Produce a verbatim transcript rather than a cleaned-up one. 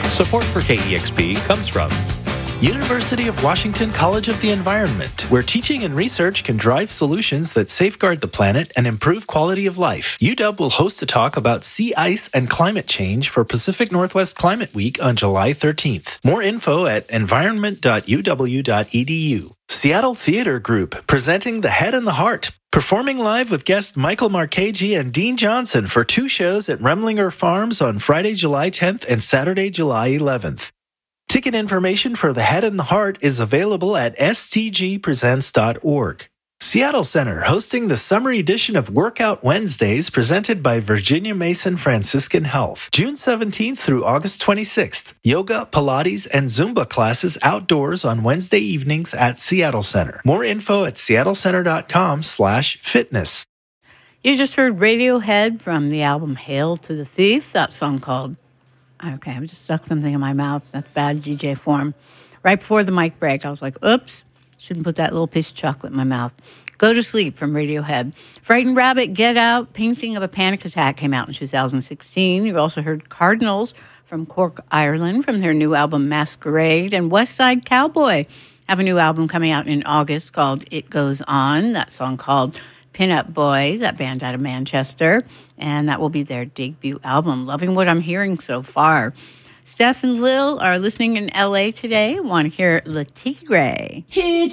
Support for K E X P comes from University of Washington College of the Environment, where teaching and research can drive solutions that safeguard the planet and improve quality of life. U W will host a talk about sea ice and climate change for Pacific Northwest Climate Week on July thirteenth. More info at environment dot u w dot e d u. Seattle Theater Group, presenting The Head and the Heart, performing live with guests Michael Marchese and Dean Johnson for two shows at Remlinger Farms on Friday, July tenth and Saturday, July eleventh. Ticket information for The Head and the Heart is available at s t g presents dot org. Seattle Center hosting the summer edition of Workout Wednesdays presented by Virginia Mason Franciscan Health. June seventeenth through August twenty-sixth. Yoga, Pilates, and Zumba classes outdoors on Wednesday evenings at Seattle Center. More info at seattle center dot com slash fitness. You just heard Radiohead from the album Hail to the Thief. That song called... Okay, I just stuck something in my mouth. That's bad D J form. Right before the mic break, I was like, oops, shouldn't put that little piece of chocolate in my mouth. Go to Sleep from Radiohead. Frightened Rabbit, Get Out, Painting of a Panic Attack came out in two thousand sixteen. You also heard Cardinals from Cork, Ireland, from their new album Masquerade. And West Side Cowboy have a new album coming out in August called It Goes On. That song called Pin-Up Boys, that band out of Manchester. And that will be their debut album. Loving what I'm hearing so far. Steph and Lil are listening in L A today. Want to hear Le Tigre.